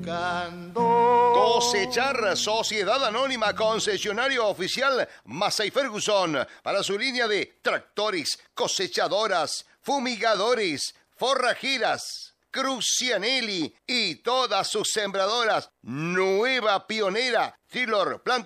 Cosechar, Sociedad Anónima, concesionario oficial Massey Ferguson, para su línea de tractores, cosechadoras, fumigadores, forrajeras, Crucianelli y todas sus sembradoras. Nueva Pionera, Tiller, Plant